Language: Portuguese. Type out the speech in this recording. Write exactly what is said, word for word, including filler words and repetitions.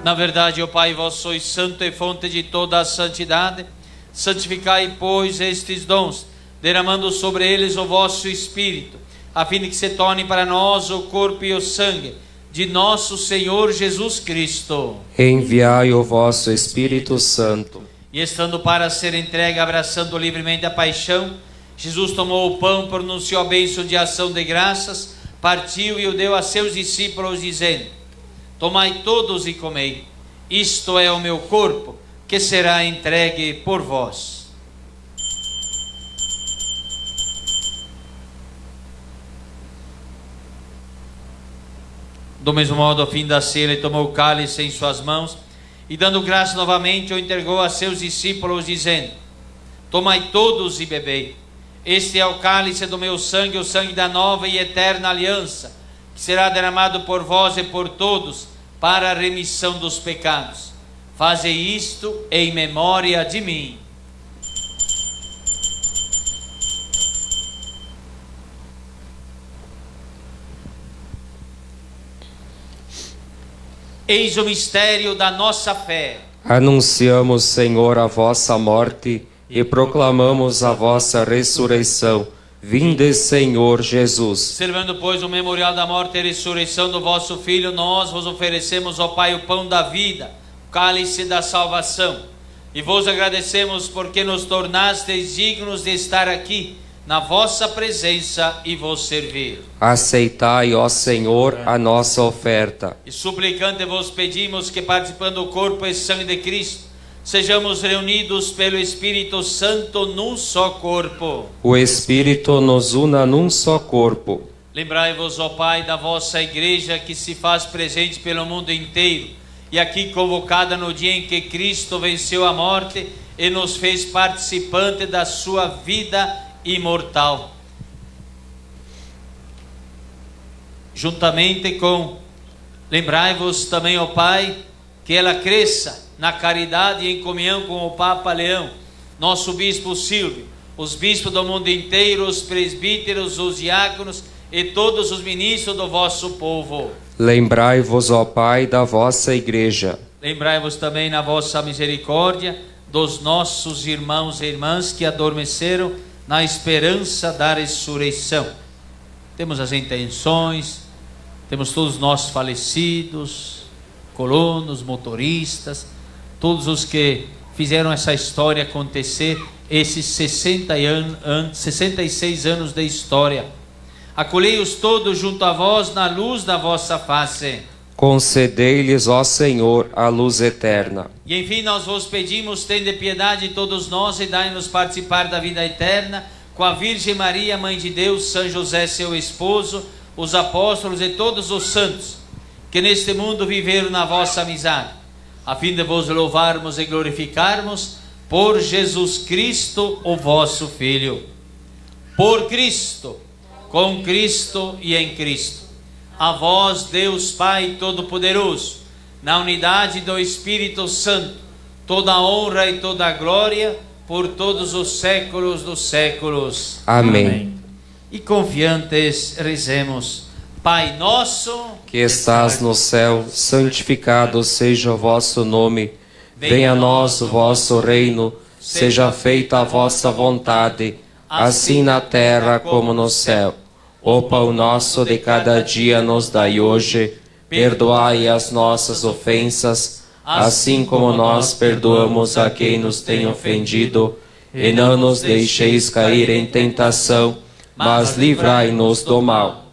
Na verdade, ó Pai, vós sois santo e fonte de toda a santidade. Santificai, pois, estes dons, derramando sobre eles o vosso Espírito, a fim de que se torne para nós o corpo e o sangue de nosso Senhor Jesus Cristo. Enviai o vosso Espírito Santo. E estando para ser entregue, abraçando livremente a paixão, Jesus tomou o pão, pronunciou a bênção de ação de graças, partiu e o deu a seus discípulos, dizendo: tomai todos e comei, isto é o meu corpo, que será entregue por vós. Do mesmo modo, ao fim da ceia, ele tomou o cálice em suas mãos, e dando graça novamente, o entregou a seus discípulos, dizendo: tomai todos e bebei, este é o cálice do meu sangue, o sangue da nova e eterna aliança, que será derramado por vós e por todos, para a remissão dos pecados. Fazei isto em memória de mim. Eis o mistério da nossa fé. Anunciamos, Senhor, a vossa morte e proclamamos a vossa ressurreição. Vinde, Senhor Jesus. Celebrando, pois, o memorial da morte e ressurreição do vosso Filho, nós vos oferecemos, ó Pai, o pão da vida, o cálice da salvação. E vos agradecemos porque nos tornastes dignos de estar aqui, na vossa presença e vos servir. Aceitai, ó Senhor, a nossa oferta. E suplicante vos pedimos que, participando do corpo e sangue de Cristo, sejamos reunidos pelo Espírito Santo num só corpo. O Espírito nos una num só corpo. Lembrai-vos, ó Pai, da vossa Igreja que se faz presente pelo mundo inteiro, e aqui convocada no dia em que Cristo venceu a morte e nos fez participante da sua vida imortal. Juntamente com, lembrai-vos também, ó Pai, que ela cresça na caridade e em comunhão com o Papa Leão, nosso Bispo Silvio, os bispos do mundo inteiro, os presbíteros, os diáconos e todos os ministros do vosso povo. Lembrai-vos, ó Pai, da vossa Igreja. Lembrai-vos também na vossa misericórdia dos nossos irmãos e irmãs que adormeceram na esperança da ressurreição. Temos as intenções, temos todos os nossos falecidos, colonos, motoristas, todos os que fizeram essa história acontecer, esses sessenta anos, sessenta e seis anos de história. Acolhei-os todos junto a vós na luz da vossa face. Concedei-lhes, ó Senhor, a luz eterna. E enfim nós vos pedimos, tende piedade de todos nós e dai-nos participar da vida eterna, com a Virgem Maria, Mãe de Deus, São José, seu esposo, os apóstolos e todos os santos, que neste mundo viveram na vossa amizade, a fim de vos louvarmos e glorificarmos por Jesus Cristo, o vosso Filho. Por Cristo, com Cristo e em Cristo. A vós, Deus Pai Todo-Poderoso, na unidade do Espírito Santo, toda a honra e toda a glória, por todos os séculos dos séculos. Amém. Amém. E confiantes rezemos: Pai nosso, que estás no céu, santificado seja o vosso nome. Venha a nós o vosso reino, seja feita a vossa vontade, assim na terra como no céu. O pão nosso de cada dia nos dai hoje, perdoai as nossas ofensas, assim como nós perdoamos a quem nos tem ofendido, e não nos deixeis cair em tentação, mas livrai-nos do mal.